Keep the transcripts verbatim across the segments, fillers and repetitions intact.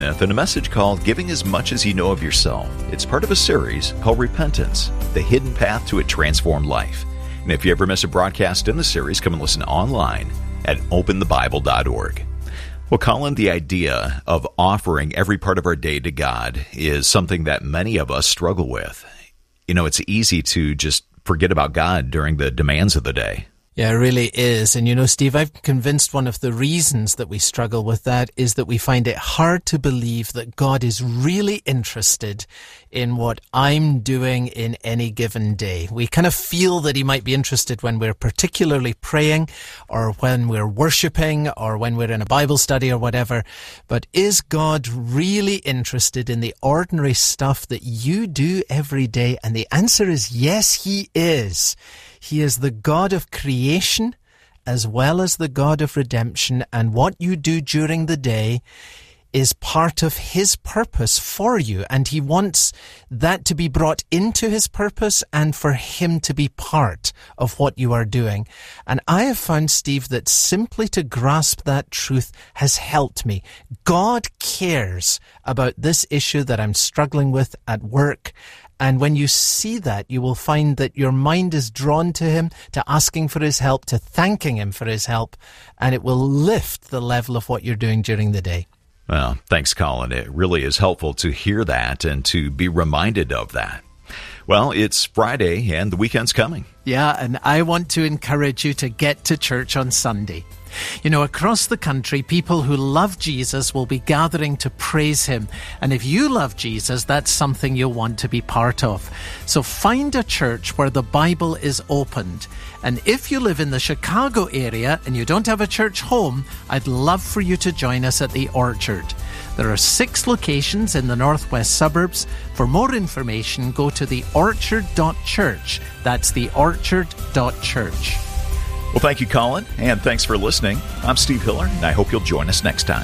And a message called Giving as Much as You Know of Yourself. It's part of a series called Repentance, the hidden path to a transformed life. And if you ever miss a broadcast in the series, come and listen online at open the bible dot org. Well, Colin, the idea of offering every part of our day to God is something that many of us struggle with. You know, it's easy to just forget about God during the demands of the day. Yeah, it really is. And you know, Steve, I'm convinced one of the reasons that we struggle with that is that we find it hard to believe that God is really interested in what I'm doing in any given day. We kind of feel that he might be interested when we're particularly praying or when we're worshiping or when we're in a Bible study or whatever. But is God really interested in the ordinary stuff that you do every day? And the answer is yes, he is. He is the God of creation as well as the God of redemption, and what you do during the day is part of his purpose for you, and he wants that to be brought into his purpose and for him to be part of what you are doing. And I have found, Steve, that simply to grasp that truth has helped me. God cares about this issue that I'm struggling with at work. And when you see that, you will find that your mind is drawn to him, to asking for his help, to thanking him for his help, and it will lift the level of what you're doing during the day. Well, thanks, Colin. It really is helpful to hear that and to be reminded of that. Well, it's Friday and the weekend's coming. Yeah, and I want to encourage you to get to church on Sunday. You know, across the country, people who love Jesus will be gathering to praise him. And if you love Jesus, that's something you'll want to be part of. So find a church where the Bible is opened. And if you live in the Chicago area and you don't have a church home, I'd love for you to join us at the Orchard. There are six locations in the northwest suburbs. For more information, go to the orchard dot church. That's the orchard dot church. Well, thank you, Colin, and thanks for listening. I'm Steve Hiller, and I hope you'll join us next time.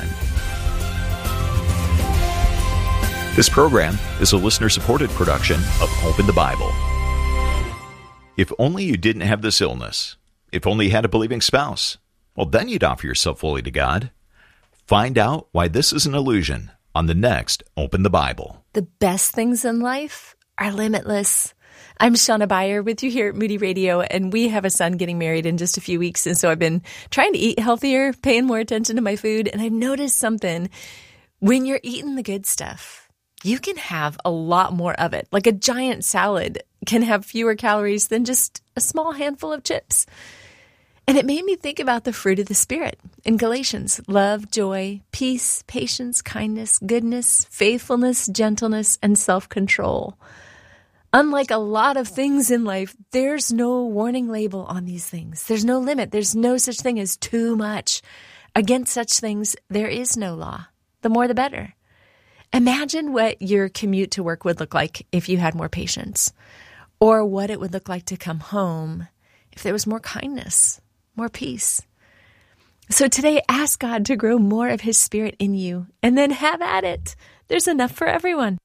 This program is a listener-supported production of Open the Bible. If only you didn't have this illness, if only you had a believing spouse, well, then you'd offer yourself fully to God. Find out why this is an illusion on the next Open the Bible. The best things in life are limitless. I'm Shauna Beyer with you here at Moody Radio, and we have a son getting married in just a few weeks, and so I've been trying to eat healthier, paying more attention to my food, and I've noticed something. When you're eating the good stuff, you can have a lot more of it. Like a giant salad can have fewer calories than just a small handful of chips. And it made me think about the fruit of the Spirit in Galatians: love, joy, peace, patience, kindness, goodness, faithfulness, gentleness, and self-control. Unlike a lot of things in life, there's no warning label on these things. There's no limit. There's no such thing as too much. Against such things, there is no law. The more, the better. Imagine what your commute to work would look like if you had more patience, or what it would look like to come home if there was more kindness, more peace. So today, ask God to grow more of his Spirit in you, and then have at it. There's enough for everyone.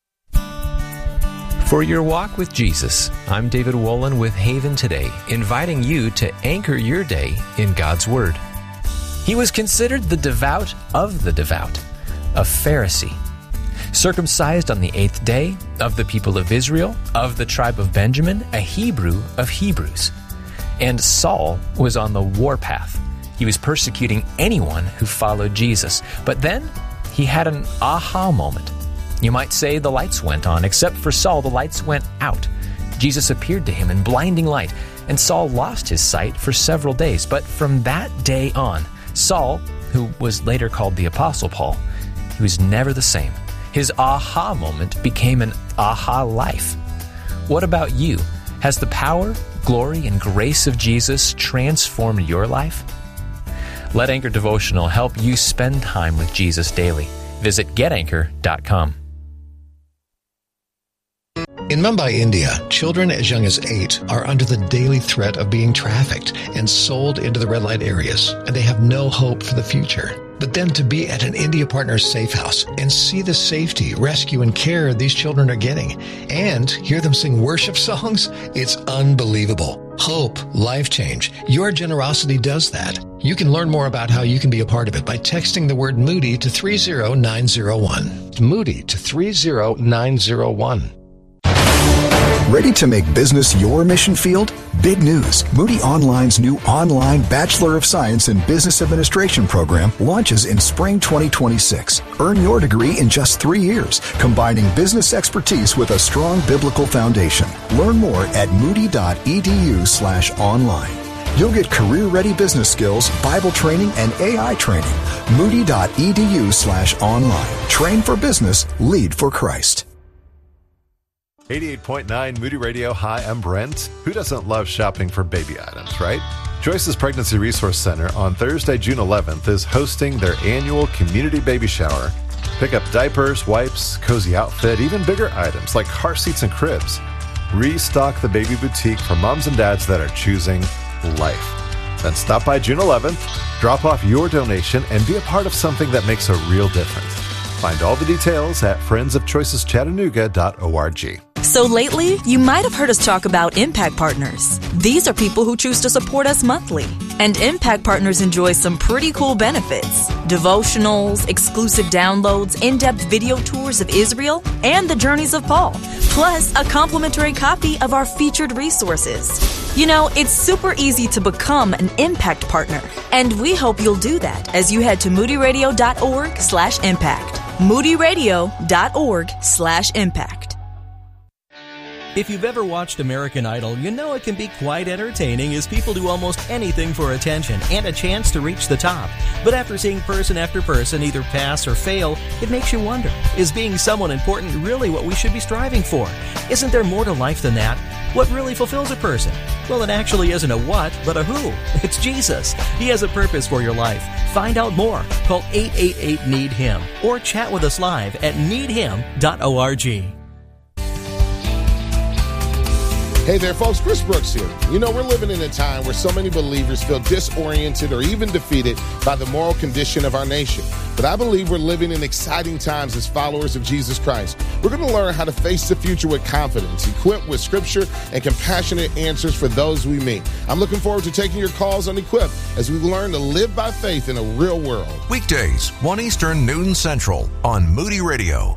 For your walk with Jesus, I'm David Wolin with Haven Today, inviting you to anchor your day in God's Word. He was considered the devout of the devout, a Pharisee, circumcised on the eighth day, of the people of Israel, of the tribe of Benjamin, a Hebrew of Hebrews. And Saul was on the warpath. He was persecuting anyone who followed Jesus. But then he had an aha moment. You might say the lights went on, except for Saul, the lights went out. Jesus appeared to him in blinding light, and Saul lost his sight for several days. But from that day on, Saul, who was later called the Apostle Paul, he was never the same. His aha moment became an aha life. What about you? Has the power, glory, and grace of Jesus transformed your life? Let Anchor Devotional help you spend time with Jesus daily. Visit get anchor dot com. In Mumbai, India, children as young as eight are under the daily threat of being trafficked and sold into the red light areas, and they have no hope for the future. But then to be at an India Partners safe house and see the safety, rescue, and care these children are getting, and hear them sing worship songs, it's unbelievable. hope, life change. Your generosity does that. You can learn more about how you can be a part of it by texting the word Moody to three zero nine zero one. Moody to three zero nine zero one. Ready to make business your mission field? Big news. Moody Online's new online Bachelor of Science in Business Administration program launches in spring twenty twenty-six. Earn your degree in just three years, combining business expertise with a strong biblical foundation. Learn more at moody.edu slash online. You'll get career-ready business skills, Bible training, and A I training. Moody.edu slash online. Train for business, lead for Christ. eighty-eight point nine Moody Radio. Hi, I'm Brent. Who doesn't love shopping for baby items, right? Joyce's Pregnancy Resource Center on Thursday, June eleventh is hosting their annual community baby shower. Pick up diapers, wipes, cozy outfit, even bigger items like car seats and cribs. Restock the baby boutique for moms and dads that are choosing life. Then stop by June eleventh, drop off your donation, and be a part of something that makes a real difference. Find all the details at friends of choices chattanooga dot org. So lately, you might have heard us talk about Impact Partners. These are people who choose to support us monthly. And Impact Partners enjoy some pretty cool benefits. Devotionals, exclusive downloads, in-depth video tours of Israel, and the journeys of Paul. Plus, a complimentary copy of our featured resources. You know, it's super easy to become an Impact Partner. And we hope you'll do that as you head to moodyradio.org slash impact. moodyradio.org slash impact. If you've ever watched American Idol, you know it can be quite entertaining as people do almost anything for attention and a chance to reach the top. But after seeing person after person either pass or fail, it makes you wonder, is being someone important really what we should be striving for? Isn't there more to life than that? What really fulfills a person? Well, it actually isn't a what, but a who. It's Jesus. He has a purpose for your life. Find out more. Call eight eight eight, need him or chat with us live at need him dot org. Hey there, folks. Chris Brooks here. You know, we're living in a time where so many believers feel disoriented or even defeated by the moral condition of our nation. But I believe we're living in exciting times as followers of Jesus Christ. We're going to learn how to face the future with confidence, equipped with scripture and compassionate answers for those we meet. I'm looking forward to taking your calls on Equip as we learn to live by faith in a real world. Weekdays, one Eastern, noon Central on Moody Radio.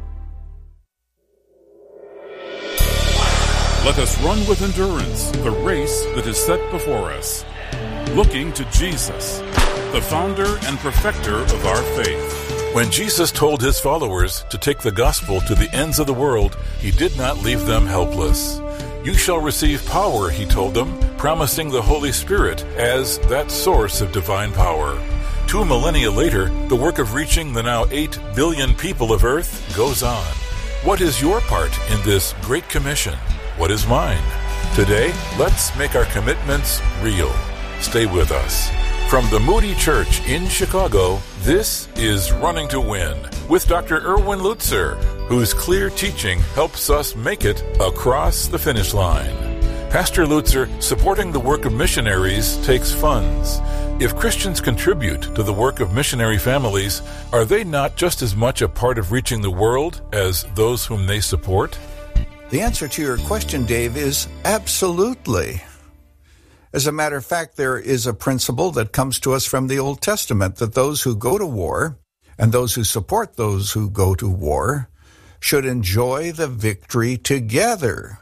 Let us run with endurance the race that is set before us, looking to Jesus, the founder and perfecter of our faith. When Jesus told his followers to take the gospel to the ends of the world, he did not leave them helpless. You shall receive power, he told them, promising the Holy Spirit as that source of divine power. Two millennia later, the work of reaching the now eight billion people of Earth goes on. What is your part in this great commission? What is mine? Today, let's make our commitments real. Stay with us. From the Moody Church in Chicago, this is Running to Win with Doctor Erwin Lutzer, whose clear teaching helps us make it across the finish line. Pastor Lutzer, supporting the work of missionaries takes funds. If Christians contribute to the work of missionary families, are they not just as much a part of reaching the world as those whom they support? The answer to your question, Dave, is absolutely. As a matter of fact, there is a principle that comes to us from the Old Testament that those who go to war and those who support those who go to war should enjoy the victory together.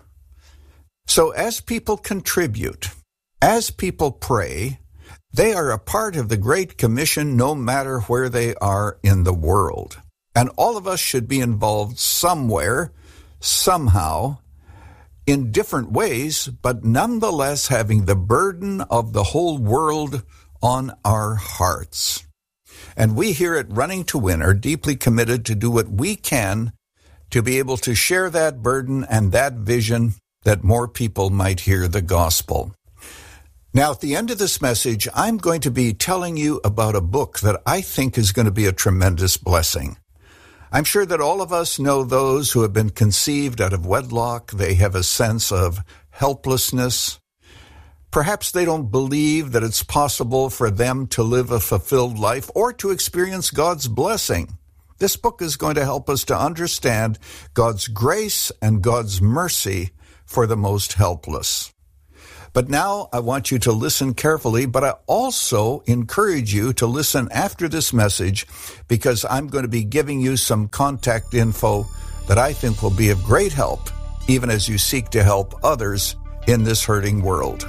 So as people contribute, as people pray, they are a part of the Great Commission no matter where they are in the world. And all of us should be involved somewhere, somehow, in different ways, but nonetheless having the burden of the whole world on our hearts. And we here at Running to Win are deeply committed to do what we can to be able to share that burden and that vision that more people might hear the gospel. Now, at the end of this message, I'm going to be telling you about a book that I think is going to be a tremendous blessing. I'm sure that all of us know those who have been conceived out of wedlock. They have a sense of helplessness. Perhaps they don't believe that it's possible for them to live a fulfilled life or to experience God's blessing. This book is going to help us to understand God's grace and God's mercy for the most helpless. But now I want you to listen carefully, but I also encourage you to listen after this message, because I'm going to be giving you some contact info that I think will be of great help, even as you seek to help others in this hurting world.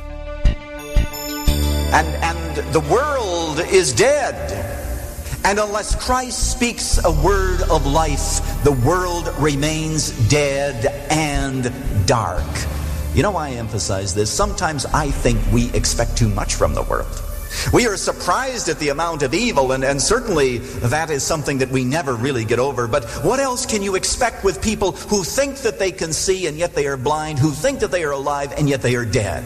And, and the world is dead. And unless Christ speaks a word of life, the world remains dead and dark. You know why I emphasize this? Sometimes I think we expect too much from the world. We are surprised at the amount of evil, and, and certainly that is something that we never really get over. But what else can you expect with people who think that they can see and yet they are blind, who think that they are alive and yet they are dead?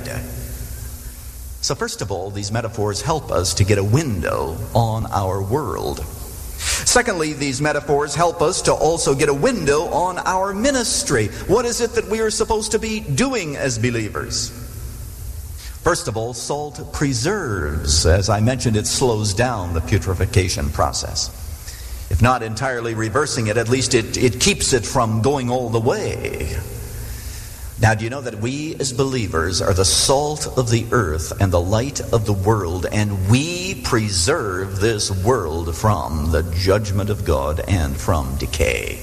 So first of all, these metaphors help us to get a window on our world. Secondly, these metaphors help us to also get a window on our ministry. What is it that we are supposed to be doing as believers? First of all, salt preserves. As I mentioned, it slows down the putrefaction process. If not entirely reversing it, at least it, it keeps it from going all the way. Now, do you know that we as believers are the salt of the earth and the light of the world, and we preserve this world from the judgment of God and from decay?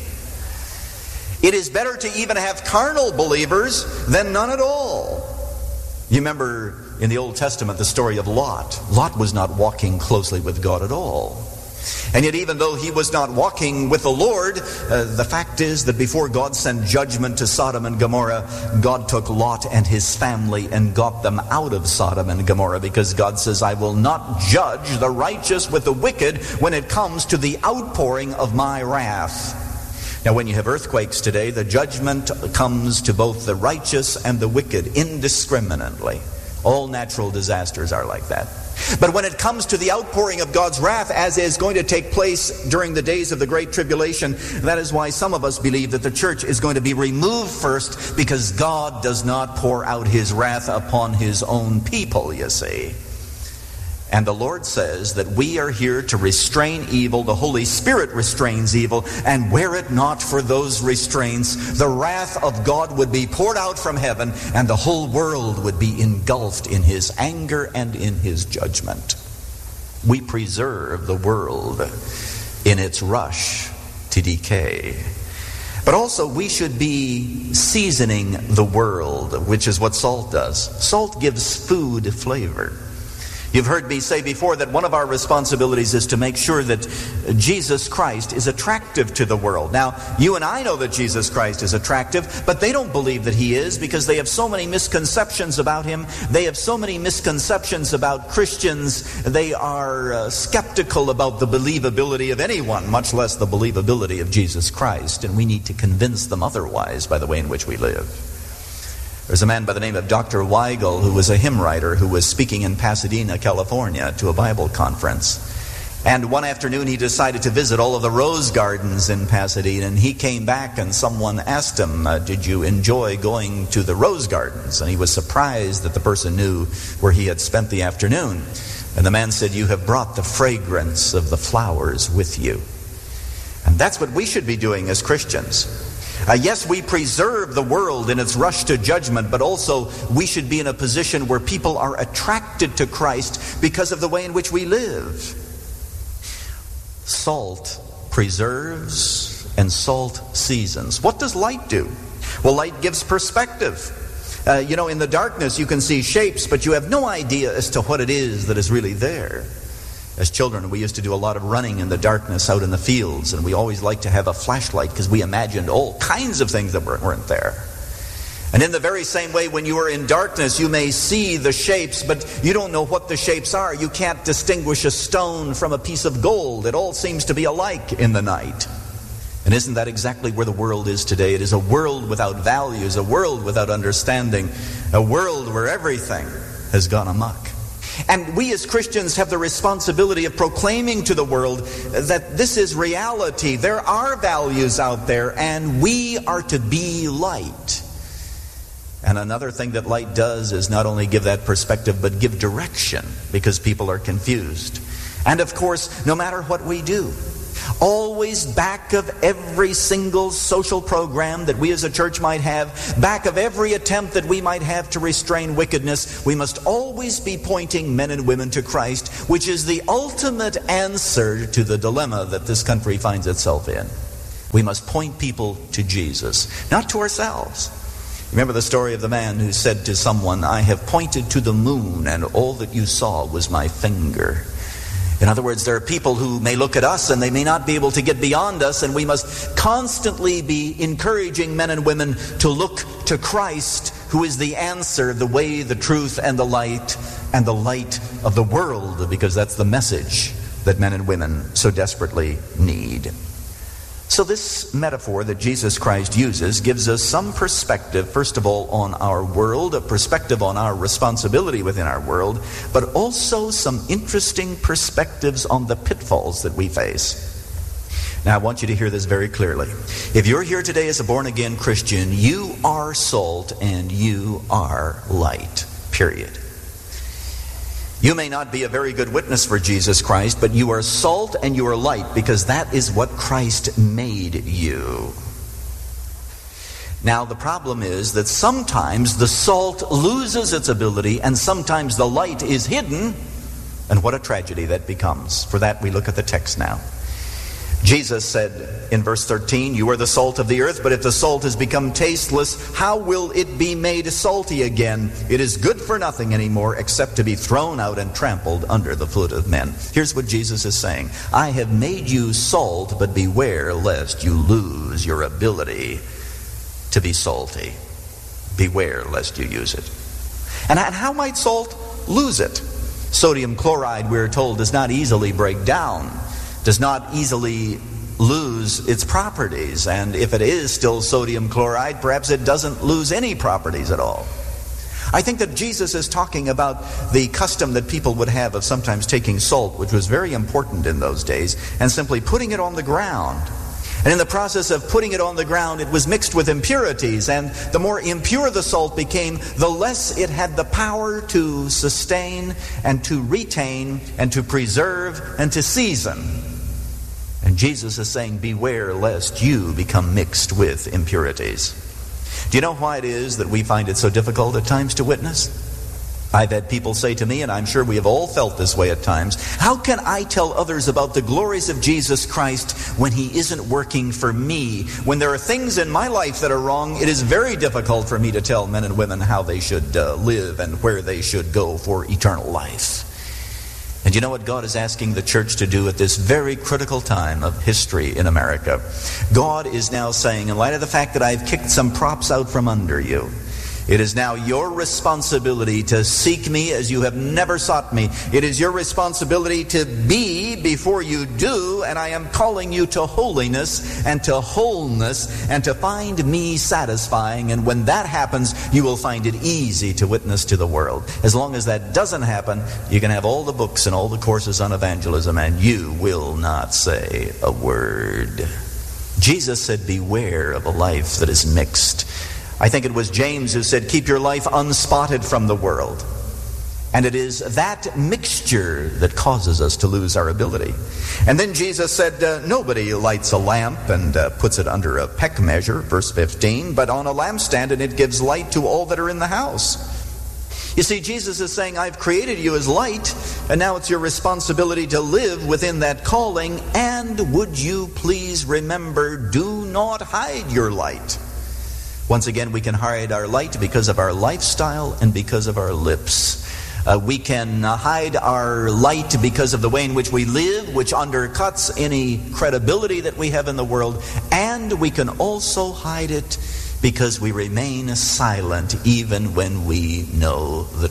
It is better to even have carnal believers than none at all. You remember in the Old Testament the story of Lot. Lot was not walking closely with God at all. And yet even though he was not walking with the Lord, uh, the fact is that before God sent judgment to Sodom and Gomorrah, God took Lot and his family and got them out of Sodom and Gomorrah, because God says, I will not judge the righteous with the wicked when it comes to the outpouring of my wrath. Now when you have earthquakes today, the judgment comes to both the righteous and the wicked indiscriminately. All natural disasters are like that. But when it comes to the outpouring of God's wrath, as is going to take place during the days of the Great Tribulation, that is why some of us believe that the church is going to be removed first, because God does not pour out his wrath upon his own people, you see. And the Lord says that we are here to restrain evil. The Holy Spirit restrains evil. And were it not for those restraints, the wrath of God would be poured out from heaven, and the whole world would be engulfed in his anger and in his judgment. We preserve the world in its rush to decay. But also we should be seasoning the world, which is what salt does. Salt gives food flavor. You've heard me say before that one of our responsibilities is to make sure that Jesus Christ is attractive to the world. Now, you and I know that Jesus Christ is attractive, but they don't believe that he is, because they have so many misconceptions about him. They have so many misconceptions about Christians. They are uh, skeptical about the believability of anyone, much less the believability of Jesus Christ. And we need to convince them otherwise by the way in which we live. There's a man by the name of Doctor Weigel, who was a hymn writer, who was speaking in Pasadena, California, to a Bible conference. And one afternoon he decided to visit all of the rose gardens in Pasadena, and he came back and someone asked him, uh, did you enjoy going to the rose gardens? And he was surprised that the person knew where he had spent the afternoon. And the man said, you have brought the fragrance of the flowers with you. And that's what we should be doing as Christians. Uh, yes, we preserve the world in its rush to judgment, but also we should be in a position where people are attracted to Christ because of the way in which we live. Salt preserves and salt seasons. What does light do? Well, light gives perspective. Uh, you know, in the darkness you can see shapes, but you have no idea as to what it is that is really there. As children, we used to do a lot of running in the darkness out in the fields, and we always liked to have a flashlight because we imagined all kinds of things that weren't there. And in the very same way, when you are in darkness, you may see the shapes, but you don't know what the shapes are. You can't distinguish a stone from a piece of gold. It all seems to be alike in the night. And isn't that exactly where the world is today? It is a world without values, a world without understanding, a world where everything has gone amok. And we as Christians have the responsibility of proclaiming to the world that this is reality. There are values out there, and we are to be light. And another thing that light does is not only give that perspective, but give direction, because people are confused. And of course, no matter what we do, Always back of every single social program that we as a church might have, back of every attempt that we might have to restrain wickedness, we must always be pointing men and women to Christ, which is the ultimate answer to the dilemma that this country finds itself in. We must point people to Jesus, not to ourselves. Remember the story of the man who said to someone, "I have pointed to the moon, and all that you saw was my finger." In other words, there are people who may look at us and they may not be able to get beyond us, and we must constantly be encouraging men and women to look to Christ, who is the answer, the way, the truth, and the light, and the light of the world, because that's the message that men and women so desperately need. So this metaphor that Jesus Christ uses gives us some perspective, first of all, on our world, a perspective on our responsibility within our world, but also some interesting perspectives on the pitfalls that we face. Now, I want you to hear this very clearly. If you're here today as a born-again Christian, you are salt and you are light, period. You may not be a very good witness for Jesus Christ, but you are salt and you are light, because that is what Christ made you. Now, the problem is that sometimes the salt loses its ability and sometimes the light is hidden, and what a tragedy that becomes. For that, we look at the text now. Jesus said in verse thirteen, "You are the salt of the earth, but if the salt has become tasteless, how will it be made salty again? It is good for nothing anymore except to be thrown out and trampled under the foot of men." Here's what Jesus is saying. I have made you salt, but beware lest you lose your ability to be salty. Beware lest you use it. And how might salt lose it? Sodium chloride, we're told, does not easily break down, does not easily lose its properties. And if it is still sodium chloride, perhaps it doesn't lose any properties at all. I think that Jesus is talking about the custom that people would have of sometimes taking salt, which was very important in those days, and simply putting it on the ground. And in the process of putting it on the ground, it was mixed with impurities. And the more impure the salt became, the less it had the power to sustain and to retain and to preserve and to season. And Jesus is saying, beware lest you become mixed with impurities. Do you know why it is that we find it so difficult at times to witness? I've had people say to me, and I'm sure we have all felt this way at times, how can I tell others about the glories of Jesus Christ when He isn't working for me? When there are things in my life that are wrong, it is very difficult for me to tell men and women how they should uh, live and where they should go for eternal life. And you know what God is asking the church to do at this very critical time of history in America? God is now saying, in light of the fact that I've kicked some props out from under you, it is now your responsibility to seek me as you have never sought me. It is your responsibility to be before you do, and I am calling you to holiness and to wholeness and to find me satisfying. And when that happens, you will find it easy to witness to the world. As long as that doesn't happen, you can have all the books and all the courses on evangelism, and you will not say a word. Jesus said, beware of a life that is mixed. I think it was James who said, keep your life unspotted from the world. And it is that mixture that causes us to lose our ability. And then Jesus said, uh, nobody lights a lamp and uh, puts it under a peck measure, verse fifteen, but on a lampstand, and it gives light to all that are in the house. You see, Jesus is saying, I've created you as light, and now it's your responsibility to live within that calling. And would you please remember, do not hide your light. Once again, we can hide our light because of our lifestyle and because of our lips. Uh, we can uh, hide our light because of the way in which we live, which undercuts any credibility that we have in the world. And we can also hide it because we remain silent even when we know the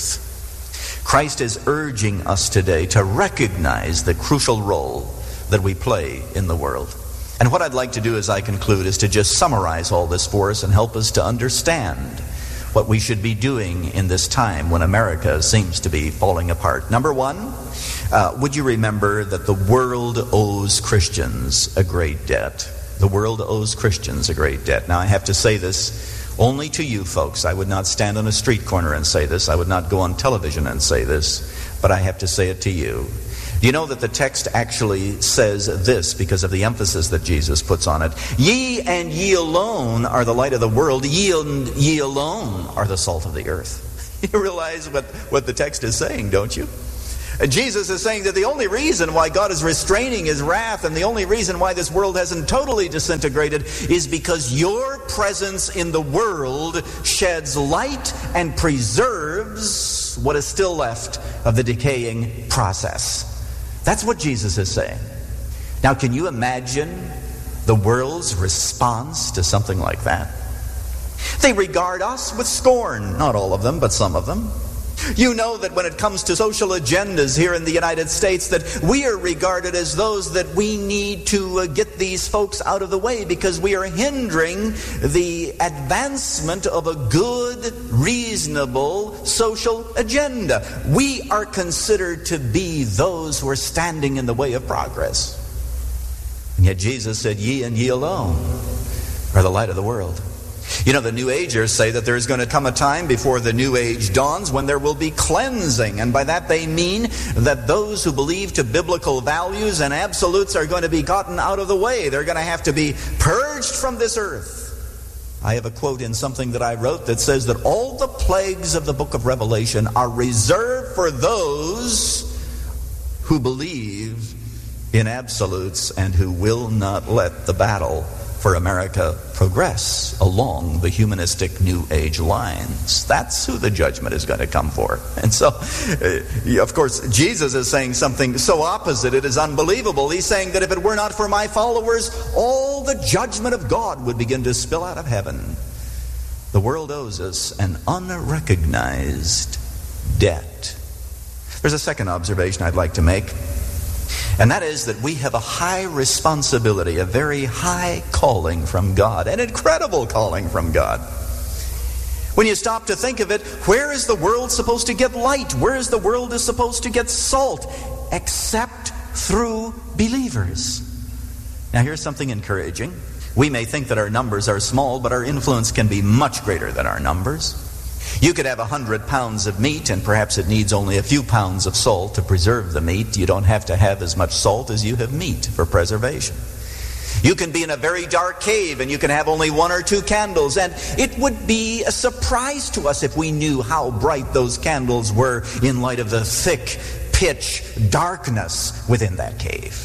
truth. Christ is urging us today to recognize the crucial role that we play in the world. And what I'd like to do as I conclude is to just summarize all this for us and help us to understand what we should be doing in this time when America seems to be falling apart. Number one, uh, would you remember that the world owes Christians a great debt? The world owes Christians a great debt. Now, I have to say this only to you folks. I would not stand on a street corner and say this. I would not go on television and say this. But I have to say it to you. Do you know that the text actually says this because of the emphasis that Jesus puts on it? Ye and ye alone are the light of the world. Ye and ye alone are the salt of the earth. You realize what, what the text is saying, don't you? Jesus is saying that the only reason why God is restraining his wrath and the only reason why this world hasn't totally disintegrated is because your presence in the world sheds light and preserves what is still left of the decaying process. That's what Jesus is saying. Now, can you imagine the world's response to something like that? They regard us with scorn. Not all of them, but some of them. You know that when it comes to social agendas here in the United States, that we are regarded as those that we need to uh, get these folks out of the way because we are hindering the advancement of a good, reasonable social agenda. We are considered to be those who are standing in the way of progress. And yet Jesus said, ye and ye alone are the light of the world. You know, the New Agers say that there's going to come a time before the New Age dawns when there will be cleansing. And by that they mean that those who believe to biblical values and absolutes are going to be gotten out of the way. They're going to have to be purged from this earth. I have a quote in something that I wrote that says that all the plagues of the book of Revelation are reserved for those who believe in absolutes and who will not let the battle for America progress along the humanistic New Age lines. That's who the judgment is going to come for. And so, uh, of course, Jesus is saying something so opposite, it is unbelievable. He's saying that if it were not for my followers, all the judgment of God would begin to spill out of heaven. The world owes us an unrecognized debt. There's a second observation I'd like to make. And that is that we have a high responsibility, a very high calling from God, an incredible calling from God. When you stop to think of it, where is the world supposed to get light? Where is the world is supposed to get salt? Except through believers. Now here's something encouraging. We may think that our numbers are small, but our influence can be much greater than our numbers. You could have a hundred pounds of meat, and perhaps it needs only a few pounds of salt to preserve the meat. You don't have to have as much salt as you have meat for preservation. You can be in a very dark cave, and you can have only one or two candles, and it would be a surprise to us if we knew how bright those candles were in light of the thick pitch darkness within that cave.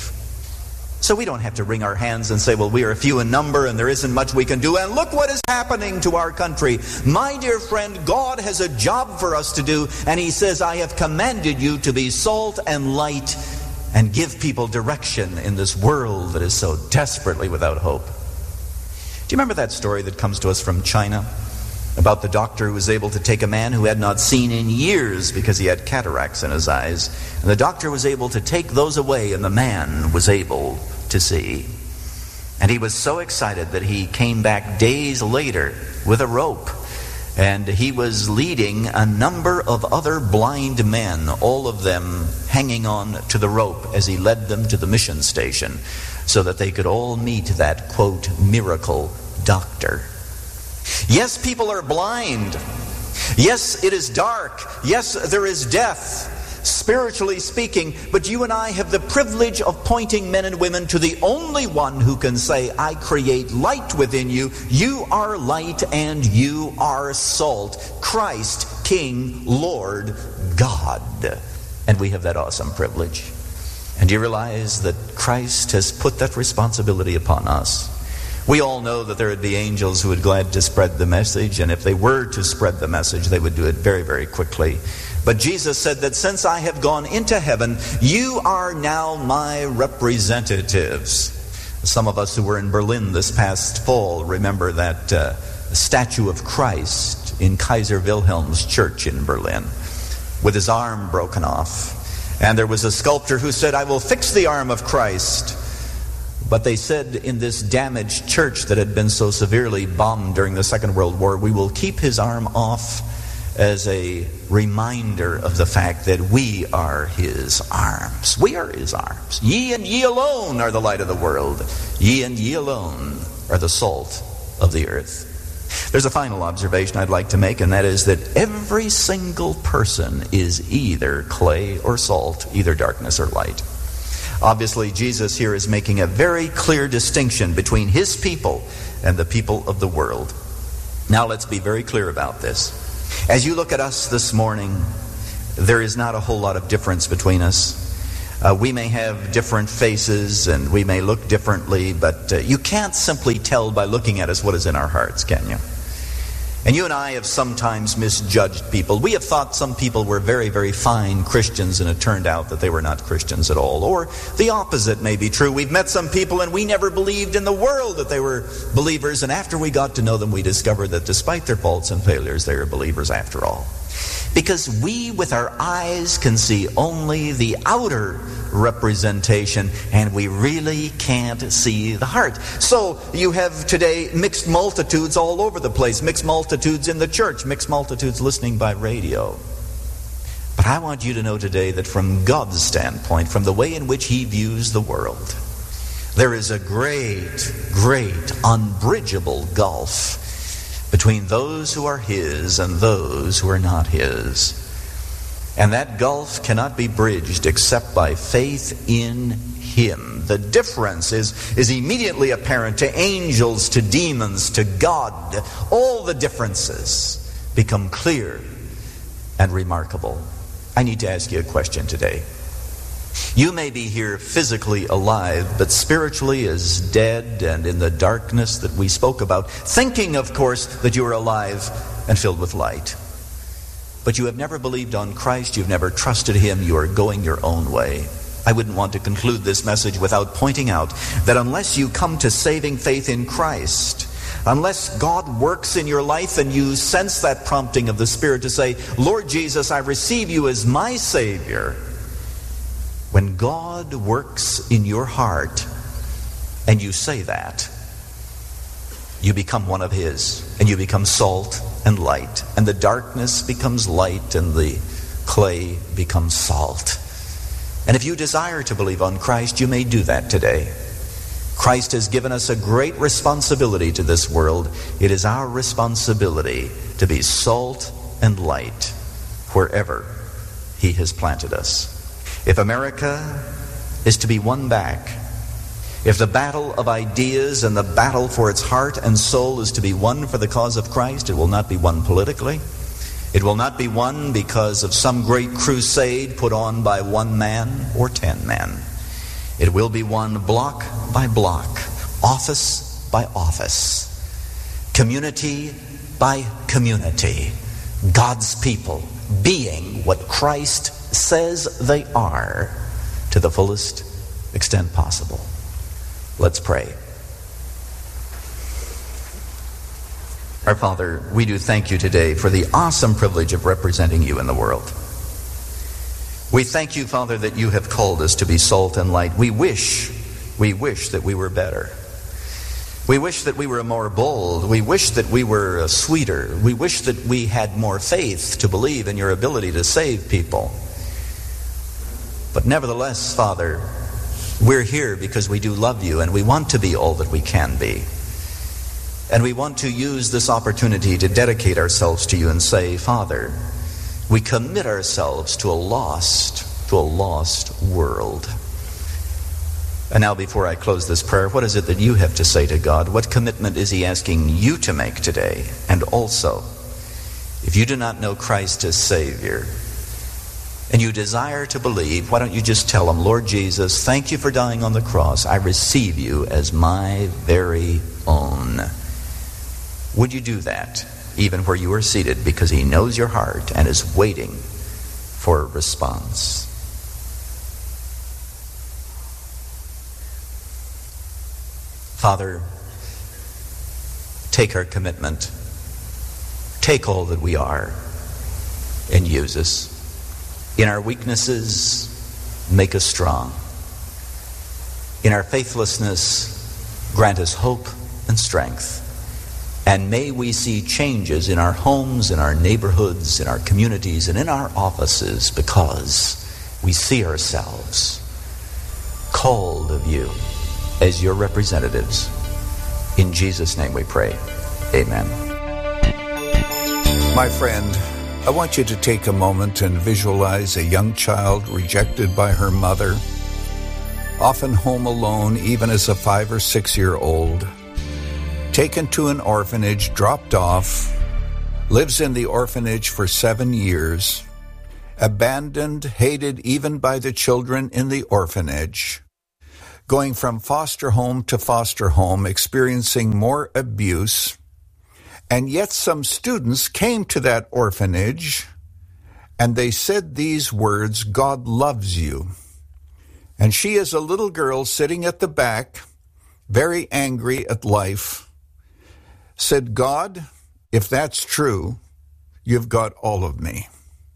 So we don't have to wring our hands and say, well, we are few in number and there isn't much we can do. And look what is happening to our country. My dear friend, God has a job for us to do. And he says, I have commanded you to be salt and light and give people direction in this world that is so desperately without hope. Do you remember that story that comes to us from China about the doctor who was able to take a man who had not seen in years because he had cataracts in his eyes? And the doctor was able to take those away, and the man was able to see. And he was so excited that he came back days later with a rope, and he was leading a number of other blind men, all of them hanging on to the rope as he led them to the mission station so that they could all meet that, quote, miracle doctor. Yes, people are blind. Yes, it is dark. Yes, there is death, spiritually speaking, but you and I have the privilege of pointing men and women to the only one who can say, I create light within you. You are light and you are salt. Christ, King, Lord, God. And we have that awesome privilege. And you realize that Christ has put that responsibility upon us. We all know that there would be angels who would be glad to spread the message, and if they were to spread the message, they would do it very, very quickly. But Jesus said that since I have gone into heaven, you are now my representatives. Some of us who were in Berlin this past fall remember that uh, statue of Christ in Kaiser Wilhelm's church in Berlin with his arm broken off. And there was a sculptor who said, I will fix the arm of Christ. But they said in this damaged church that had been so severely bombed during the Second World War, we will keep his arm off as a reminder of the fact that we are his arms. We are his arms. Ye and ye alone are the light of the world. Ye and ye alone are the salt of the earth. There's a final observation I'd like to make, and that is that every single person is either clay or salt, either darkness or light. Obviously, Jesus here is making a very clear distinction between his people and the people of the world. Now let's be very clear about this. As you look at us this morning, there is not a whole lot of difference between us. Uh, we may have different faces and we may look differently, but uh, you can't simply tell by looking at us what is in our hearts, can you? And you and I have sometimes misjudged people. We have thought some people were very, very fine Christians, and it turned out that they were not Christians at all. Or the opposite may be true. We've met some people and we never believed in the world that they were believers, and after we got to know them, we discovered that despite their faults and failures, they were believers after all. Because we, with our eyes, can see only the outer representation, and we really can't see the heart. So you have today mixed multitudes all over the place, mixed multitudes in the church, mixed multitudes listening by radio. But I want you to know today that from God's standpoint, from the way in which he views the world, there is a great, great, unbridgeable gulf between those who are his and those who are not his. And that gulf cannot be bridged except by faith in him. The difference is, is immediately apparent to angels, to demons, to God. All the differences become clear and remarkable. I need to ask you a question today. You may be here physically alive, but spiritually as dead and in the darkness that we spoke about, thinking, of course, that you are alive and filled with light. But you have never believed on Christ, you've never trusted him, you are going your own way. I wouldn't want to conclude this message without pointing out that unless you come to saving faith in Christ, unless God works in your life and you sense that prompting of the Spirit to say, Lord Jesus, I receive you as my Savior. When God works in your heart and you say that, you become one of his, and you become salt and light, and the darkness becomes light and the clay becomes salt. And if you desire to believe on Christ, you may do that today. Christ has given us a great responsibility to this world. It is our responsibility to be salt and light wherever he has planted us. If America is to be won back, if the battle of ideas and the battle for its heart and soul is to be won for the cause of Christ, it will not be won politically. It will not be won because of some great crusade put on by one man or ten men. It will be won block by block, office by office, community by community, God's people being what Christ says they are to the fullest extent possible. Let's pray. Our Father, we do thank you today for the awesome privilege of representing you in the world. We thank you, Father, that you have called us to be salt and light. We wish, we wish that we were better. We wish that we were more bold. We wish that we were sweeter. We wish that we had more faith to believe in your ability to save people. But nevertheless, Father, we're here because we do love you and we want to be all that we can be. And we want to use this opportunity to dedicate ourselves to you and say, Father, we commit ourselves to a lost, to a lost world. And now before I close this prayer, what is it that you have to say to God? What commitment is he asking you to make today? And also, if you do not know Christ as Savior, and you desire to believe, why don't you just tell him, Lord Jesus, thank you for dying on the cross. I receive you as my very own. Would you do that, even where you are seated, because he knows your heart and is waiting for a response? Father, take our commitment. Take all that we are and use us. In our weaknesses, make us strong. In our faithlessness, grant us hope and strength. And may we see changes in our homes, in our neighborhoods, in our communities, and in our offices because we see ourselves called of you as your representatives. In Jesus' name we pray. Amen. My friend, I want you to take a moment and visualize a young child rejected by her mother, often home alone even as a five or six year old, taken to an orphanage, dropped off, lives in the orphanage for seven years, abandoned, hated even by the children in the orphanage, going from foster home to foster home, experiencing more abuse. And yet some students came to that orphanage and they said these words, God loves you. And she is a little girl sitting at the back, very angry at life, said, God, if that's true, you've got all of me.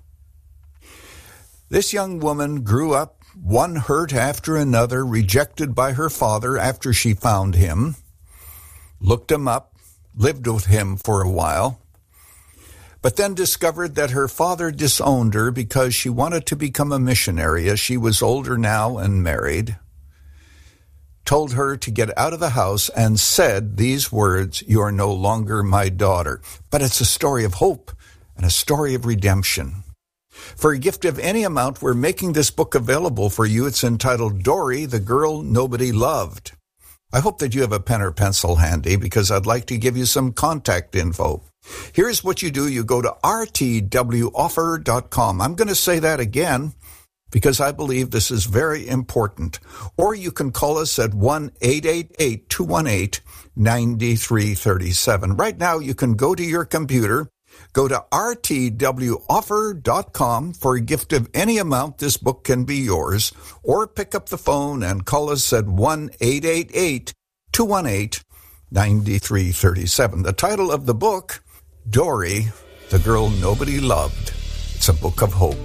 This young woman grew up, one hurt after another, rejected by her father after she found him, looked him up, lived with him for a while, but then discovered that her father disowned her because she wanted to become a missionary as she was older now and married, told her to get out of the house and said these words, you are no longer my daughter. But it's a story of hope and a story of redemption. For a gift of any amount, we're making this book available for you. It's entitled Dory, the Girl Nobody Loved. I hope that you have a pen or pencil handy because I'd like to give you some contact info. Here's what you do. You go to r t w offer dot com. I'm going to say that again because I believe this is very important. Or you can call us at one eight eight eight, two one eight, nine three three seven. Right now, you can go to your computer, go to r t w offer dot com. For a gift of any amount, this book can be yours. Or pick up the phone and call us at one eight eight eight, two one eight, nine three three seven. The title of the book, Dory, the Girl Nobody Loved. It's a book of hope.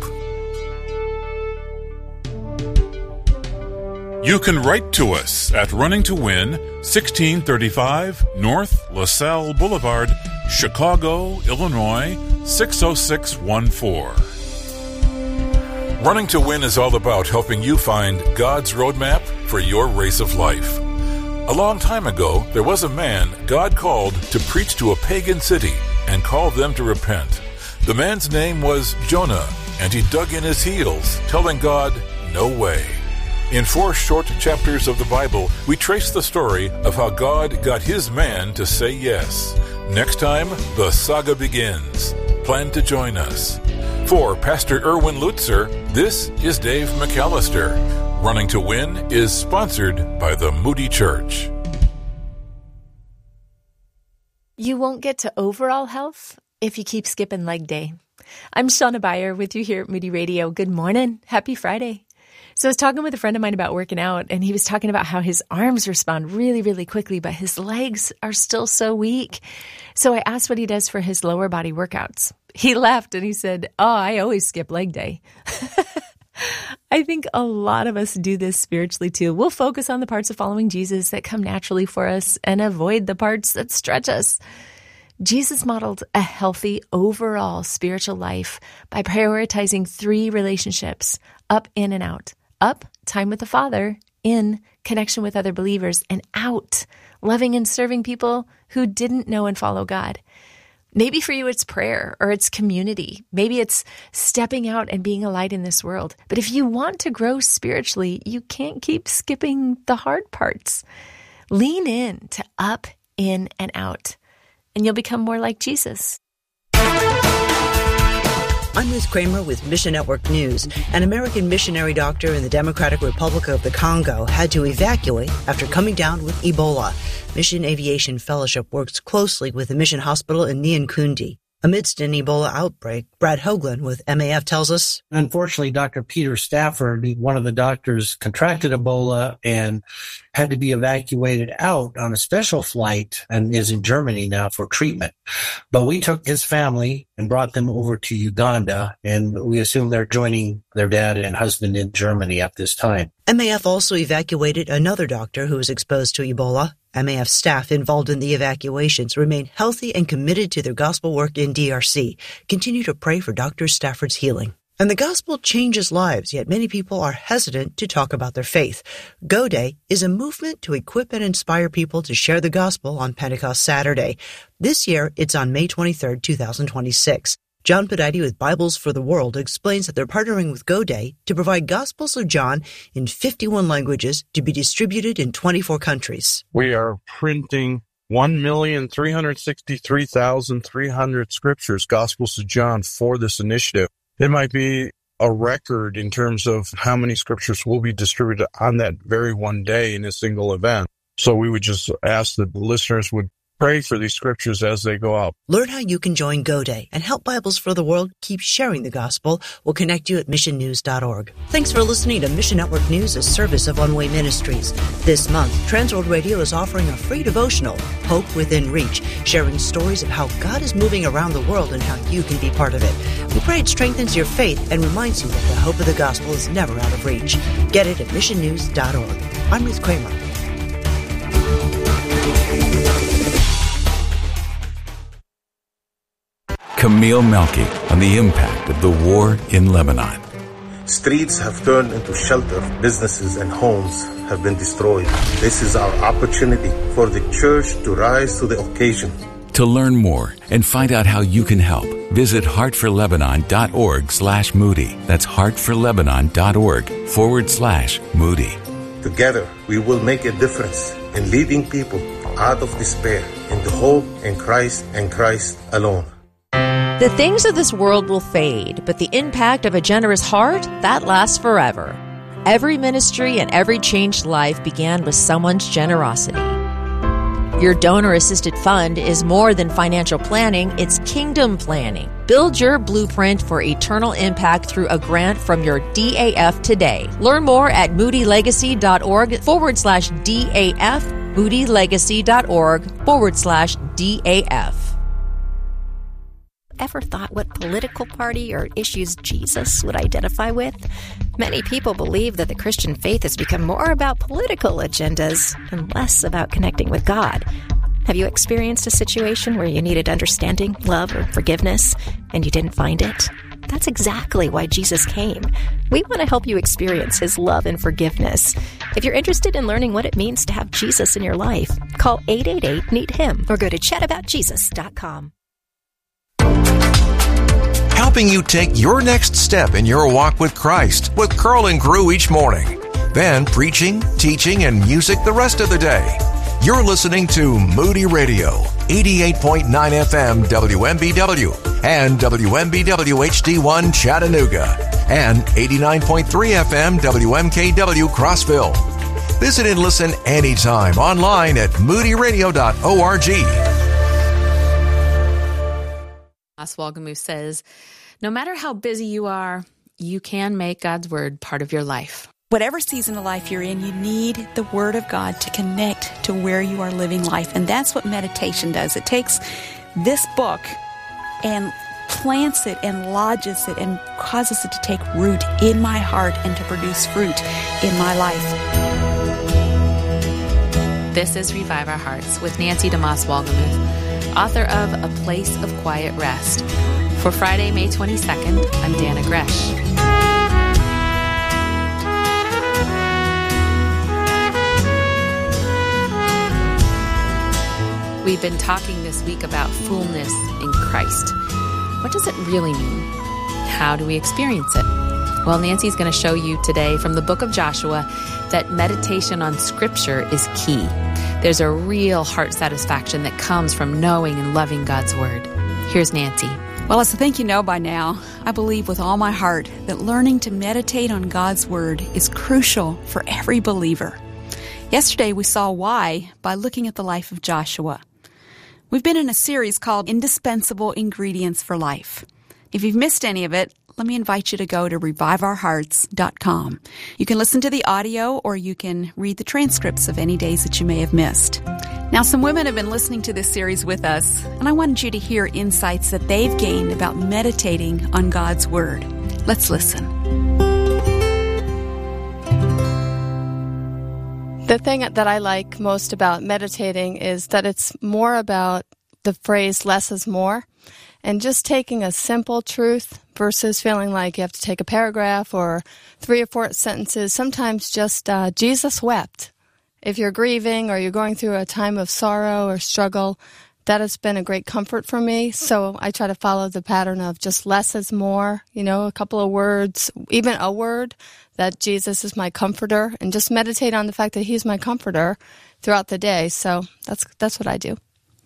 You can write to us at Running to Win, sixteen thirty-five North LaSalle Boulevard, Chicago, Illinois, six oh six one four. Running to Win is all about helping you find God's roadmap for your race of life. A long time ago, there was a man God called to preach to a pagan city and call them to repent. The man's name was Jonah, and he dug in his heels, telling God, no way. In four short chapters of the Bible, we trace the story of how God got his man to say yes. Next time, the saga begins. Plan to join us. For Pastor Erwin Lutzer, this is Dave McAllister. Running to Win is sponsored by the Moody Church. You won't get to overall health if you keep skipping leg day. I'm Shauna Beyer with you here at Moody Radio. Good morning. Happy Friday. So I was talking with a friend of mine about working out, and he was talking about how his arms respond really, really quickly, but his legs are still so weak. So I asked what he does for his lower body workouts. He laughed and he said, oh, I always skip leg day. I think a lot of us do this spiritually too. We'll focus on the parts of following Jesus that come naturally for us and avoid the parts that stretch us. Jesus modeled a healthy overall spiritual life by prioritizing three relationships: up, in, and out. Up, time with the Father; in, connection with other believers; and out, loving and serving people who didn't know and follow God. Maybe for you it's prayer or it's community. Maybe it's stepping out and being a light in this world. But if you want to grow spiritually, you can't keep skipping the hard parts. Lean in to up, in, and out, and you'll become more like Jesus. I'm Ruth Kramer with Mission Network News. An American missionary doctor in the Democratic Republic of the Congo had to evacuate after coming down with Ebola. Mission Aviation Fellowship works closely with the mission hospital in Nyankundi. Amidst an Ebola outbreak, Brad Hoagland with M A F tells us, unfortunately, Doctor Peter Stafford, one of the doctors, contracted Ebola and had to be evacuated out on a special flight and is in Germany now for treatment. But we took his family and brought them over to Uganda, and we assume they're joining their dad and husband in Germany at this time. M A F also evacuated another doctor who was exposed to Ebola. M A F staff involved in the evacuations remain healthy and committed to their gospel work in D R C. Continue to pray for Doctor Stafford's healing. And the gospel changes lives, yet many people are hesitant to talk about their faith. Go Day is a movement to equip and inspire people to share the gospel on Pentecost Saturday. This year, it's on May twenty-third, twenty twenty-six. John Podide with Bibles for the World explains that they're partnering with Go Day to provide Gospels of John in fifty-one languages to be distributed in twenty-four countries. We are printing one million three hundred sixty-three thousand three hundred scriptures, Gospels of John, for this initiative. It might be a record in terms of how many scriptures will be distributed on that very one day in a single event. So we would just ask that the listeners would pray for these scriptures as they go out. Learn how you can join Go Day and help Bibles for the World keep sharing the gospel. We'll connect you at mission news dot org. Thanks for listening to Mission Network News, a service of One Way Ministries. This month, Transworld Radio is offering a free devotional, Hope Within Reach, sharing stories of how God is moving around the world and how you can be part of it. We pray it strengthens your faith and reminds you that the hope of the gospel is never out of reach. Get it at mission news dot org. I'm Ruth Kramer. Camille Melky on the impact of the war in Lebanon. Streets have turned into shelter. Businesses and homes have been destroyed. This is our opportunity for the church to rise to the occasion. To learn more and find out how you can help, visit heartforlebanon.org slash Moody. That's heartforlebanon.org forward slash Moody. Together, we will make a difference in leading people out of despair into hope in Christ and Christ alone. The things of this world will fade, but the impact of a generous heart, that lasts forever. Every ministry and every changed life began with someone's generosity. Your donor-assisted fund is more than financial planning, it's kingdom planning. Build your blueprint for eternal impact through a grant from your D A F today. Learn more at moodylegacy.org forward slash DAF, moodylegacy.org forward slash DAF. Ever thought what political party or issues Jesus would identify with? Many people believe that the Christian faith has become more about political agendas and less about connecting with God. Have you experienced a situation where you needed understanding, love, or forgiveness, and you didn't find it? That's exactly why Jesus came. We want to help you experience His love and forgiveness. If you're interested in learning what it means to have Jesus in your life, call eight eight eight, need him or go to chat about jesus dot com. Helping you take your next step in your walk with Christ with Curl and Crew each morning. Then preaching, teaching, and music the rest of the day. You're listening to Moody Radio, eighty-eight point nine F M W M B W and W M B W H D one Chattanooga and eighty-nine point three F M W M K W Crossville. Visit and listen anytime online at moody radio dot org. Walgamoo says, no matter how busy you are, you can make God's Word part of your life. Whatever season of life you're in, you need the Word of God to connect to where you are living life. And that's what meditation does. It takes this book and plants it and lodges it and causes it to take root in my heart and to produce fruit in my life. This is Revive Our Hearts with Nancy DeMoss Walgamoo, author of A Place of Quiet Rest. For Friday, May twenty-second, I'm Dana Gresh. We've been talking this week about fullness in Christ. What does it really mean? How do we experience it? Well, Nancy's going to show you today from the book of Joshua that meditation on Scripture is key. There's a real heart satisfaction that comes from knowing and loving God's Word. Here's Nancy. Well, as I think you know by now, I believe with all my heart that learning to meditate on God's Word is crucial for every believer. Yesterday we saw why by looking at the life of Joshua. We've been in a series called Indispensable Ingredients for Life. If you've missed any of it, let me invite you to go to revive our hearts dot com. You can listen to the audio or you can read the transcripts of any days that you may have missed. Now, some women have been listening to this series with us, and I wanted you to hear insights that they've gained about meditating on God's Word. Let's listen. The thing that I like most about meditating is that it's more about the phrase less is more. and just taking a simple truth versus feeling like you have to take a paragraph or three or four sentences. Sometimes just uh, Jesus wept. If you're grieving or you're going through a time of sorrow or struggle, that has been a great comfort for me. So I try to follow the pattern of just less is more, you know, a couple of words, even a word, that Jesus is my comforter, and just meditate on the fact that he's my comforter throughout the day. So that's that's what I do.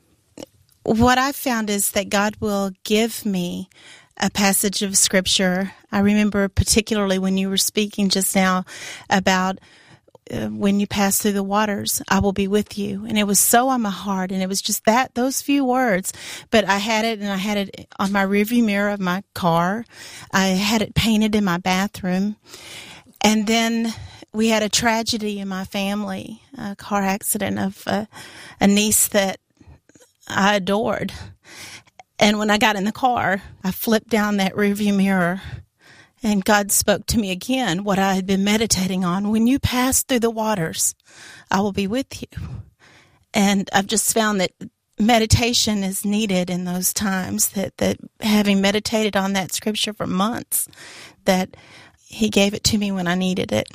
What I've found is that God will give me a passage of Scripture. I remember particularly when you were speaking just now about uh, when you pass through the waters, I will be with you. And it was so on my heart, and it was just that, those few words. But I had it, and I had it on my rearview mirror of my car. I had it painted in my bathroom. And then we had a tragedy in my family, a car accident of a, a niece that I adored. And when I got in the car, I flipped down that rearview mirror, and God spoke to me again what I had been meditating on. When you pass through the waters, I will be with you. And I've just found that meditation is needed in those times, that, that having meditated on that scripture for months, that he gave it to me when I needed it.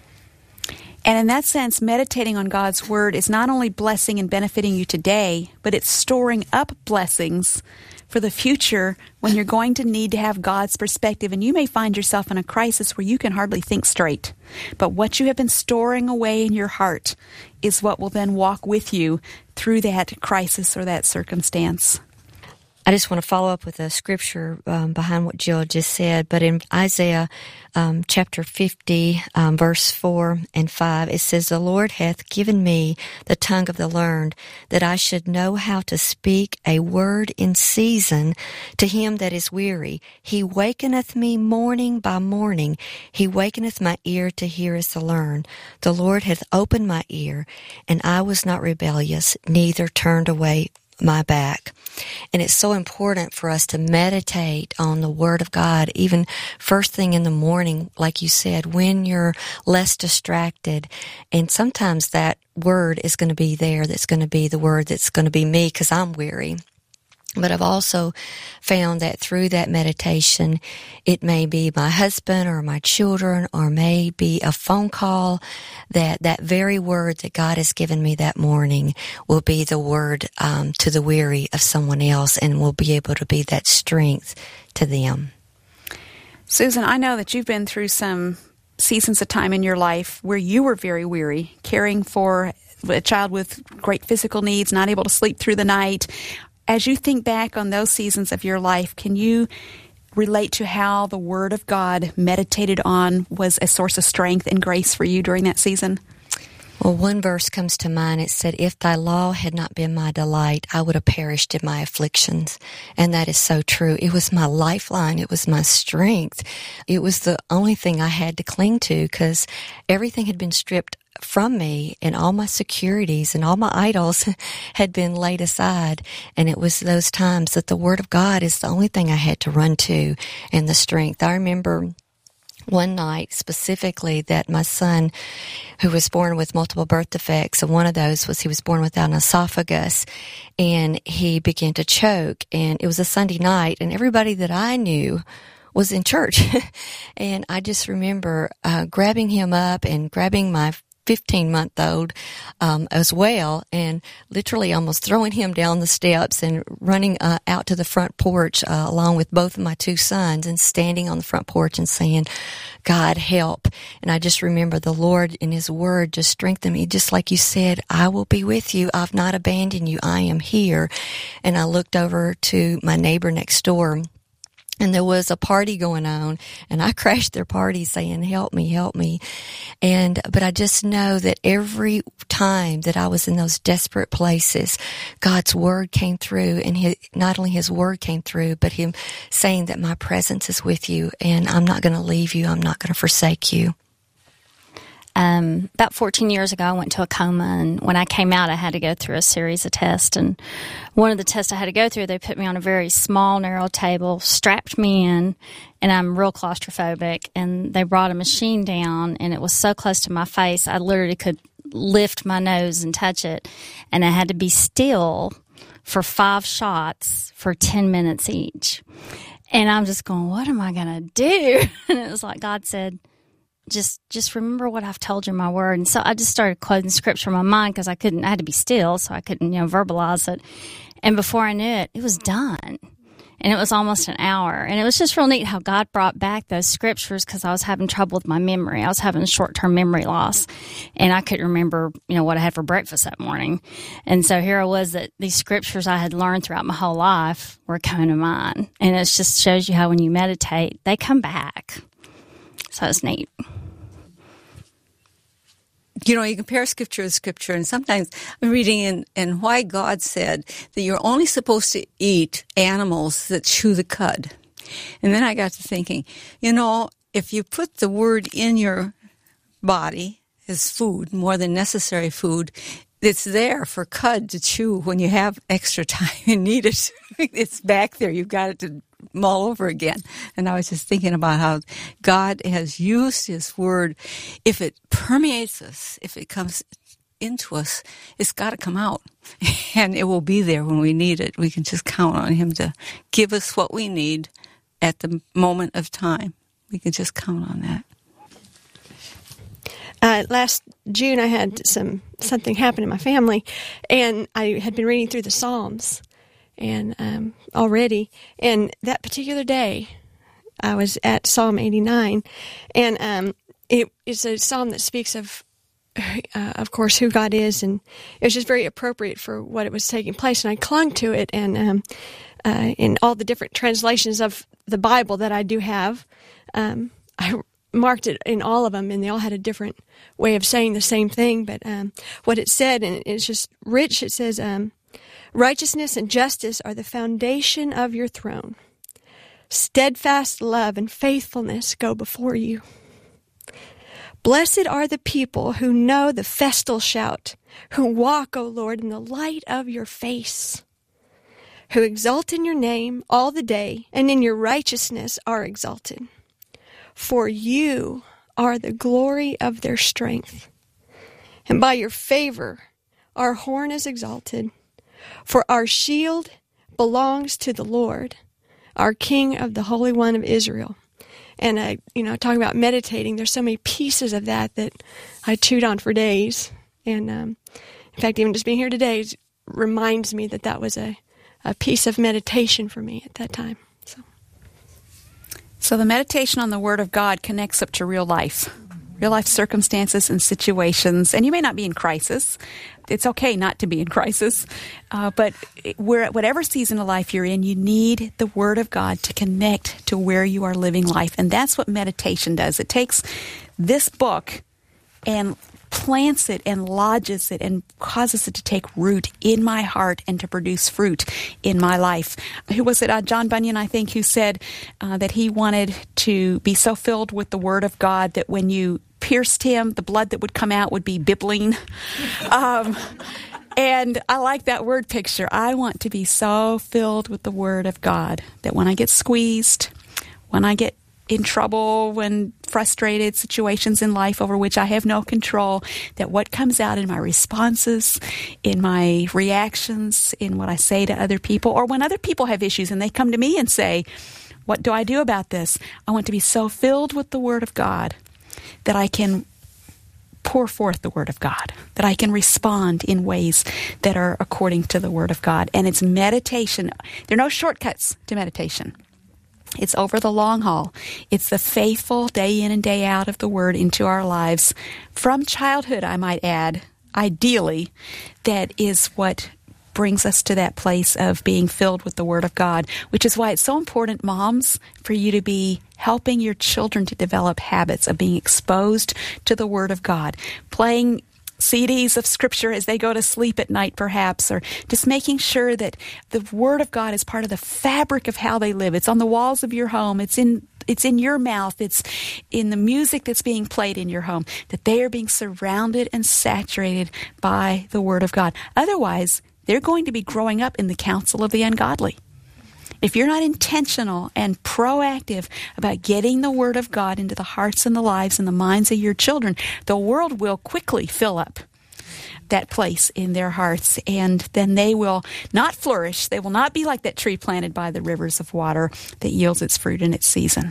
And in that sense, meditating on God's Word is not only blessing and benefiting you today, but it's storing up blessings for the future when you're going to need to have God's perspective. And you may find yourself in a crisis where you can hardly think straight. But what you have been storing away in your heart is what will then walk with you through that crisis or that circumstance. I just want to follow up with a scripture um, behind what Jill just said. But in Isaiah um, chapter fifty, um, verse four and five, it says, "The Lord hath given me the tongue of the learned, that I should know how to speak a word in season to him that is weary. He wakeneth me morning by morning. He wakeneth my ear to hear as to learn. The Lord hath opened my ear, and I was not rebellious, neither turned away my back." And it's so important for us to meditate on the Word of God, even first thing in the morning, like you said, when you're less distracted. And sometimes that word is going to be there, that's going to be the word that's going to be me, because I'm weary. But I've also found that through that meditation, it may be my husband or my children, or may be a phone call, that that very word that God has given me that morning will be the word um, to the weary of someone else, and will be able to be that strength to them. Susan, I know that you've been through some seasons of time in your life where you were very weary, caring for a child with great physical needs, not able to sleep through the night. As you think back on those seasons of your life, can you relate to how the Word of God meditated on was a source of strength and grace for you during that season? Well, one verse comes to mind. It said, "If thy law had not been my delight, I would have perished in my afflictions." And that is so true. It was my lifeline. It was my strength. It was the only thing I had to cling to, because everything had been stripped from me, and all my securities and all my idols had been laid aside. And it was those times that the Word of God is the only thing I had to run to, and the strength. I remember one night specifically that my son, who was born with multiple birth defects, and one of those was he was born without an esophagus, and he began to choke. And it was a Sunday night, and everybody that I knew was in church. And I just remember uh, grabbing him up and grabbing my fifteen-month-old um, as well, and literally almost throwing him down the steps and running uh, out to the front porch uh, along with both of my two sons, and standing on the front porch and saying, "God, help." And I just remember the Lord in His Word just strengthened me, just like you said, "I will be with you. I've not abandoned you. I am here." And I looked over to my neighbor next door, and there was a party going on, and I crashed their party saying, "Help me, help me." And, but I just know that every time that I was in those desperate places, God's Word came through, and his, not only His Word came through, but Him saying that my presence is with you, and I'm not going to leave you. I'm not going to forsake you. Um, about fourteen years ago, I went to a coma, and when I came out, I had to go through a series of tests. And one of the tests I had to go through, they put me on a very small, narrow table, strapped me in, and I'm real claustrophobic. And they brought a machine down, and it was so close to my face, I literally could lift my nose and touch it. And I had to be still for five shots for ten minutes each. And I'm just going, what am I going to do? And it was like God said, just just remember what I've told you in my word. And so I just started quoting scripture in my mind because I couldn't, I had to be still, so I couldn't, you know, verbalize it. And before I knew it, it was done. And it was almost an hour. And it was just real neat how God brought back those scriptures because I was having trouble with my memory. I was having short-term memory loss. And I couldn't remember, you know, what I had for breakfast that morning. And so here I was that these scriptures I had learned throughout my whole life were coming to mind. And it just shows you how when you meditate, they come back. So it's neat. You know, you compare scripture with scripture, and sometimes I'm reading in, in why God said that you're only supposed to eat animals that chew the cud. And then I got to thinking, you know, if you put the word in your body as food, more than necessary food, it's there for cud to chew when you have extra time and need it. It's back there. You've got it to mull over again. And I was just thinking about how God has used His Word. If it permeates us, if it comes into us, it's got to come out. And it will be there when we need it. We can just count on Him to give us what we need at the moment of time. We can just count on that. Uh, last June, I had some something happen in my family, and I had been reading through the Psalms, and um, already, and that particular day, I was at Psalm eighty-nine, and um, it is a psalm that speaks of, uh, of course, who God is, and it was just very appropriate for what it was taking place, and I clung to it, and um, uh, in all the different translations of the Bible that I do have, um, I marked it in all of them, and they all had a different way of saying the same thing, but um, what it said, and it's just rich, it says, um, righteousness and justice are the foundation of your throne. Steadfast love and faithfulness go before you. Blessed are the people who know the festal shout, who walk, O Lord, in the light of your face, who exult in your name all the day, and in your righteousness are exalted. For you are the glory of their strength, and by your favor our horn is exalted. For our shield belongs to the Lord, our King of the Holy One of Israel. And, uh, you know, talking about meditating, there's so many pieces of that that I chewed on for days. And, um, in fact, even just being here today reminds me that that was a, a piece of meditation for me at that time. So. So the meditation on the Word of God connects up to real life, real life circumstances and situations. And you may not be in crisis. It's okay not to be in crisis. Uh, but we're, whatever season of life you're in, you need the Word of God to connect to where you are living life. And that's what meditation does. It takes this book and plants it and lodges it and causes it to take root in my heart and to produce fruit in my life. Who was it? Uh, John Bunyan, I think, who said uh, that he wanted to be so filled with the Word of God that when you pierced him, the blood that would come out would be bibline. Um, and I like that word picture. I want to be so filled with the Word of God that when I get squeezed, when I get in trouble, when frustrated, situations in life over which I have no control, that what comes out in my responses, in my reactions, in what I say to other people, or when other people have issues and they come to me and say, what do I do about this? I want to be so filled with the Word of God that I can pour forth the Word of God, that I can respond in ways that are according to the Word of God. And it's meditation. There are no shortcuts to meditation. It's over the long haul. It's the faithful day in and day out of the Word into our lives from childhood, I might add, ideally, that is what brings us to that place of being filled with the Word of God, which is why it's so important, moms, for you to be helping your children to develop habits of being exposed to the Word of God, playing C Ds of Scripture as they go to sleep at night, perhaps, or just making sure that the Word of God is part of the fabric of how they live. It's on the walls of your home. It's in it's in your mouth. It's in the music that's being played in your home, that they are being surrounded and saturated by the Word of God. Otherwise, they're going to be growing up in the counsel of the ungodly. If you're not intentional and proactive about getting the Word of God into the hearts and the lives and the minds of your children, the world will quickly fill up that place in their hearts, and then they will not flourish. They will not be like that tree planted by the rivers of water that yields its fruit in its season.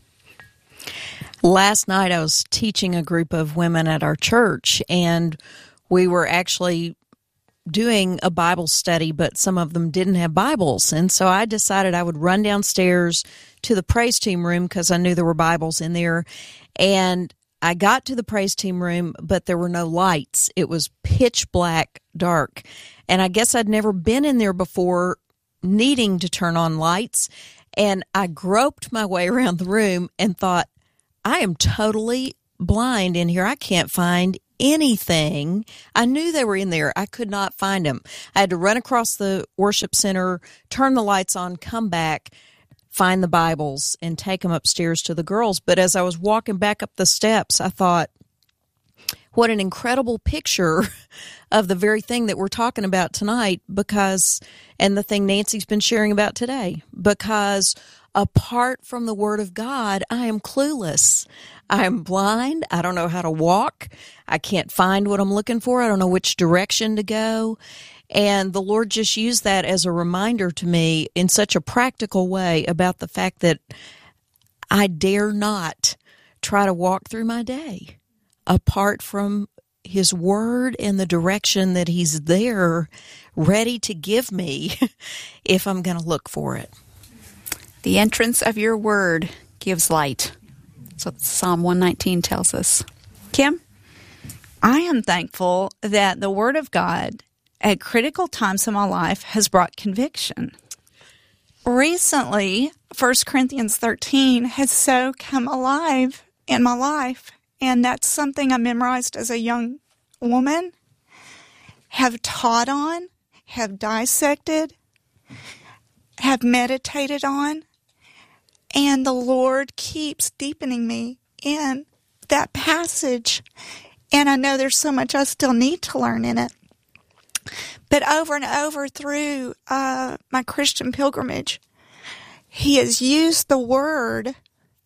Last night I was teaching a group of women at our church, and we were actually doing a Bible study, but some of them didn't have Bibles. And so I decided I would run downstairs to the praise team room because I knew there were Bibles in there. And I got to the praise team room, but there were no lights. It was pitch black, dark. And I guess I'd never been in there before needing to turn on lights. And I groped my way around the room and thought, I am totally blind in here. I can't find anything. I knew they were in there. I could not find them. I had to run across the worship center, turn the lights on, come back, find the Bibles, and take them upstairs to the girls. But as I was walking back up the steps, I thought, what an incredible picture of the very thing that we're talking about tonight, because, and the thing Nancy's been sharing about today, because apart from the Word of God, I am clueless. I am blind. I don't know how to walk. I can't find what I'm looking for. I don't know which direction to go. And the Lord just used that as a reminder to me in such a practical way about the fact that I dare not try to walk through my day apart from His Word and the direction that He's there ready to give me if I'm going to look for it. The entrance of your Word gives light. That's what Psalm one nineteen tells us. Kim? I am thankful that the Word of God at critical times in my life has brought conviction. Recently, First Corinthians thirteen has so come alive in my life, and that's something I memorized as a young woman, have taught on, have dissected, have meditated on, and the Lord keeps deepening me in that passage. And I know there's so much I still need to learn in it. But over and over through uh, my Christian pilgrimage, He has used the Word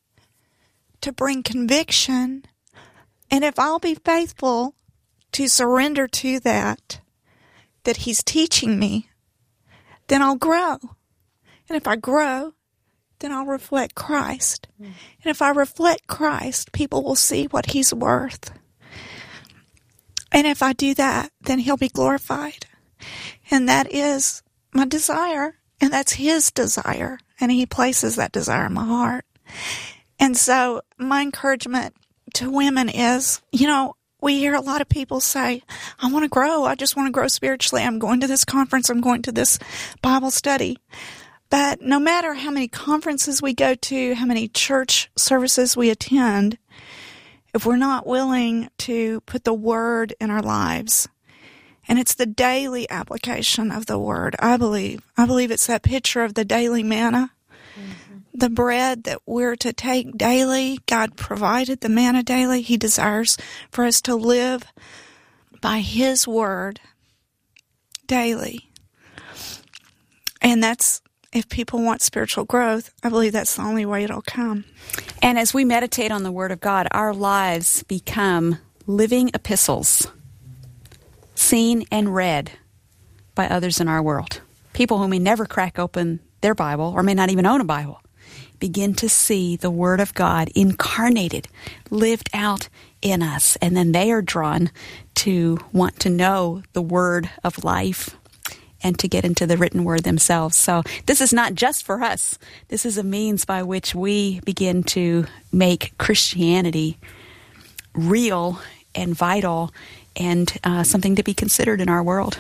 to bring conviction. And if I'll be faithful to surrender to that, that He's teaching me, then I'll grow. And if I grow, then I'll reflect Christ. Mm. And if I reflect Christ, people will see what He's worth. And if I do that, then He'll be glorified. And that is my desire, and that's His desire. And He places that desire in my heart. And so my encouragement to women is, you know, we hear a lot of people say, I want to grow. I just want to grow spiritually. I'm going to this conference. I'm going to this Bible study. But no matter how many conferences we go to, how many church services we attend, if we're not willing to put the Word in our lives, and it's the daily application of the Word, I believe. I believe it's that picture of the daily manna, mm-hmm. the bread that we're to take daily. God provided the manna daily. He desires for us to live by His Word daily. And that's, if people want spiritual growth, I believe that's the only way it'll come. And as we meditate on the Word of God, our lives become living epistles, seen and read by others in our world. People who may never crack open their Bible or may not even own a Bible begin to see the Word of God incarnated, lived out in us, and then they are drawn to want to know the Word of life and to get into the written Word themselves. So this is not just for us. This is a means by which we begin to make Christianity real and vital and uh, something to be considered in our world.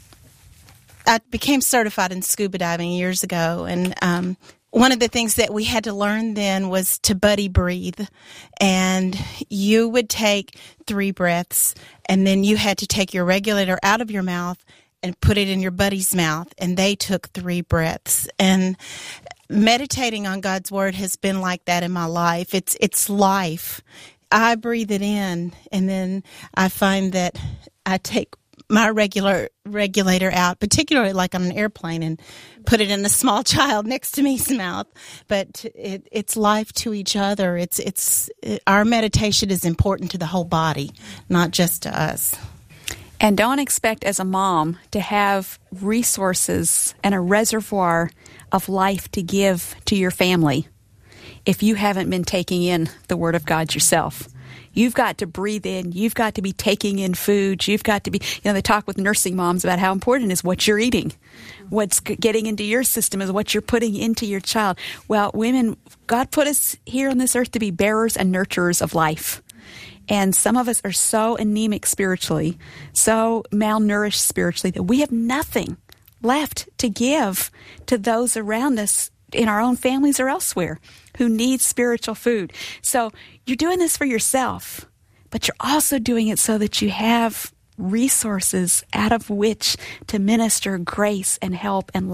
I became certified in scuba diving years ago, and um, one of the things that we had to learn then was to buddy breathe. And you would take three breaths, and then you had to take your regulator out of your mouth and put it in your buddy's mouth, and they took three breaths. And meditating on God's Word has been like that in my life. It's it's life. I breathe it in, and then I find that I take my regular regulator out, particularly like on an airplane, and put it in the small child next to me's mouth. But it, it's life to each other. It's it's it, our meditation is important to the whole body, not just to us. And don't expect as a mom to have resources and a reservoir of life to give to your family if you haven't been taking in the Word of God yourself. You've got to breathe in. You've got to be taking in food. You've got to be, you know, they talk with nursing moms about how important is what you're eating. What's getting into your system is what you're putting into your child. Well, women, God put us here on this earth to be bearers and nurturers of life. And some of us are so anemic spiritually, so malnourished spiritually, that we have nothing left to give to those around us in our own families or elsewhere who need spiritual food. So you're doing this for yourself, but you're also doing it so that you have resources out of which to minister grace and help and